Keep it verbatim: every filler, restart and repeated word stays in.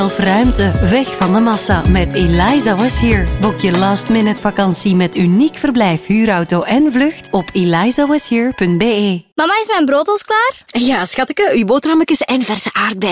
Of ruimte, weg van de massa met Eliza Was Here. Boek je last-minute vakantie met uniek verblijf, huurauto en vlucht op eliza was here punt be. Mama, is mijn brood al klaar? Ja, schateke, uw boterhammetjes en verse aardbeien.